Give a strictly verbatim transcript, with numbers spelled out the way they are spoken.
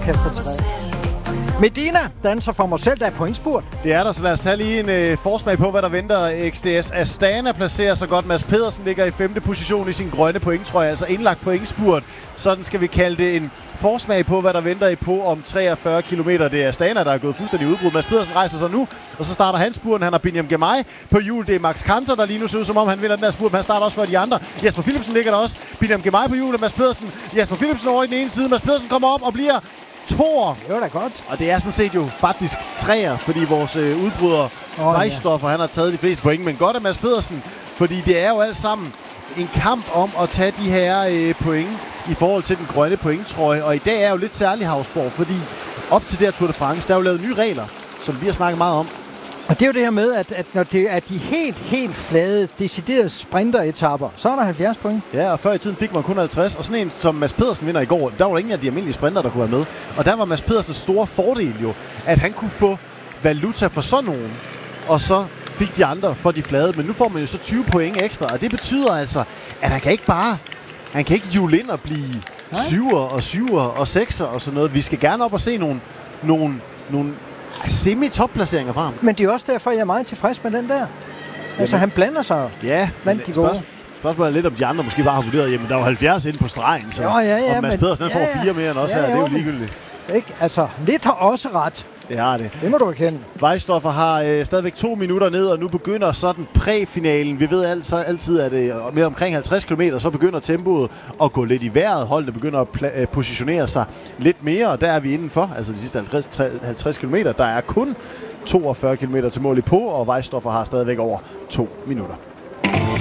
Kasper Terrell. Medina danser for mig selv, der er pointspurt. Det er der, så lad os tage lige en øh, forsmag på, hvad der venter. X D S Astana placerer sig godt. Mads Pedersen ligger i femte position i sin grønne pointtrøje, altså indlagt pointspurt. Sådan skal vi kalde det en forsmag på, hvad der venter i på om treogfyrre kilometer. Det er Astana, der er gået fuldstændig udbrud. Mads Pedersen rejser sig nu, og så starter han spurten. Han har Binyam Girmay på hjul. Det er Max Kanter, der lige nu ser ud, som om han vinder den her spurt. Han starter også for de andre. Jesper Philipsen ligger der også. Binyam Girmay på hjul, og Mads Pedersen. Jesper Philipsen over i den ene side. Mads Pedersen kommer op og bliver toer. Det var da godt. Og det er sådan set jo faktisk treer, fordi vores øh, udbryder oh, Weisdorfer, ja. han har taget de fleste point. Men godt af Mads Pedersen, fordi det er jo alt sammen en kamp om at tage de her øh, point i forhold til den grønne pointtrøje. Og i dag er jo lidt særlig Havsborg, fordi op til der Tour de France, der er jo lavet nye regler, som vi har snakket meget om. Og det er jo det her med, at, at når det er de helt, helt flade, deciderede sprinteretapper, så er der halvfjerds point. Ja, og før i tiden fik man kun halvtreds, og sådan en som Mads Pedersen vinder i går, der var der ingen af de almindelige sprinter, der kunne være med. Og der var Mads Pedersens store fordel jo, at han kunne få valuta for sådan nogen, og så fik de andre for de flade. Men nu får man jo så tyve point ekstra, og det betyder altså, at han kan ikke bare, han kan ikke hjule ind og blive syver og syver og sekser og sådan noget. Vi skal gerne op og se nogle, nogle, nogle semi-top-placeringer fra ham. Men det er også derfor, jeg er meget tilfreds med den der. Altså, jamen, han blander sig ja, blandt de gode. Spørgsmålet er lidt, om de andre måske bare har vurderet, jamen der var halvfjerds inde på stregen, så jo, ja, ja, om Mads men, Pedersen ja, ja. får fire mere end os ja, her, det er jo men, ligegyldigt. Ikke? Altså, lidt har også ret. Det har det. Det må du erkende. Weisdorfer har øh, stadigvæk to minutter ned, og nu begynder sådan præfinalen. Vi ved altså, altid, at øh, med omkring halvtreds kilometer, så begynder tempoet at gå lidt i vejret. Holdene begynder at pla- øh, positionere sig lidt mere, og der er vi indenfor. Altså de sidste halvtreds kilometer. Der er kun toogfyrre kilometer til mål i på, og Weisdorfer har stadigvæk over to minutter.